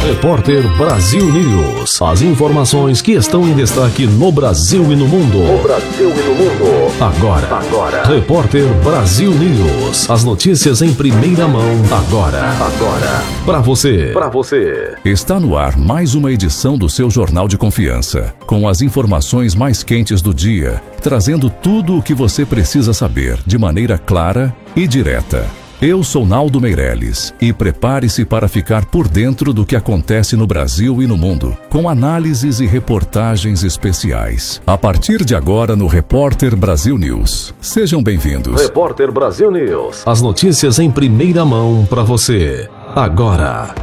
Repórter Brasil News. As informações que estão em destaque no Brasil e no mundo. Agora. Repórter Brasil News. As notícias em primeira mão. Agora. Para você. Está no ar mais uma edição do seu Jornal de Confiança, com as informações mais quentes do dia, trazendo tudo o que você precisa saber de maneira clara e direta. Eu sou Naldo Meirelles e prepare-se para ficar por dentro do que acontece no Brasil e no mundo, com análises e reportagens especiais. A partir de agora no Repórter Brasil News. Sejam bem-vindos. Repórter Brasil News. As notícias em primeira mão para você. Agora.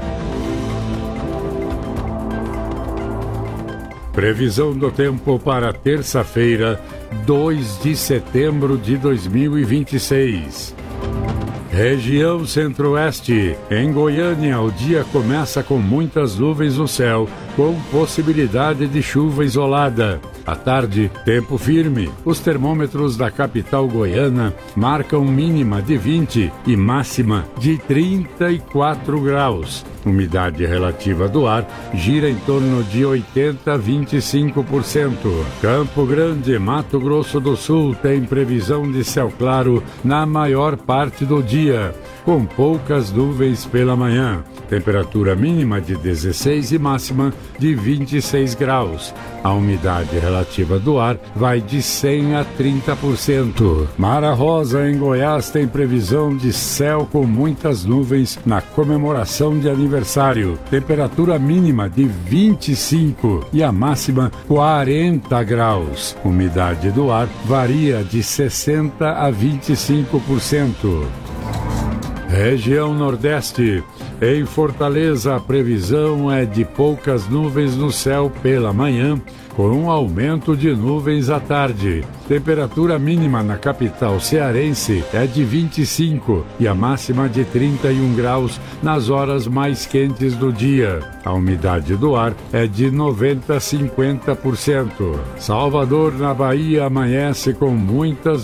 Previsão do tempo para terça-feira, 2 de setembro de 2026. Região Centro-Oeste. Em Goiânia, o dia começa com muitas nuvens no céu, com possibilidade de chuva isolada. À tarde, tempo firme. Os termômetros da capital goiana marcam mínima de 20 e máxima de 34 graus. Umidade relativa do ar gira em torno de 80 a 25%. Campo Grande, Mato Grosso do Sul, tem previsão de céu claro na maior parte do dia, com poucas nuvens pela manhã. Temperatura mínima de 16 e máxima de 26 graus. A umidade relativa do ar vai de 100 a 30%. Mara Rosa, em Goiás, tem previsão de céu com muitas nuvens na comemoração de aniversário. Temperatura mínima de 25 e a máxima 40 graus. Umidade do ar varia de 60 a 25%. Região Nordeste. Em Fortaleza, a previsão é de poucas nuvens no céu pela manhã, com um aumento de nuvens à tarde. Temperatura mínima na capital cearense é de 25 e a máxima de 31 graus nas horas mais quentes do dia. A umidade do ar é de 90 a 50%. Salvador, na Bahia, amanhece com muitas